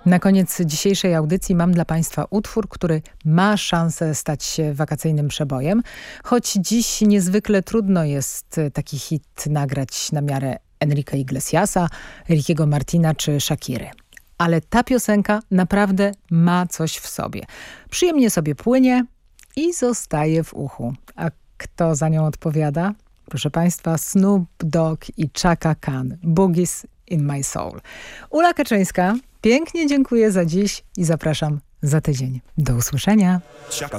Na koniec dzisiejszej audycji mam dla Państwa utwór, który ma szansę stać się wakacyjnym przebojem, choć dziś niezwykle trudno jest taki hit nagrać na miarę Enrique Iglesiasa, Rickiego Martina czy Shakiry. Ale ta piosenka naprawdę ma coś w sobie. Przyjemnie sobie płynie i zostaje w uchu. A kto za nią odpowiada? Proszę Państwa, Snoop Dogg i Chaka Khan. Boogies in my soul. Ula Kaczyńska, pięknie dziękuję za dziś i zapraszam za tydzień. Do usłyszenia.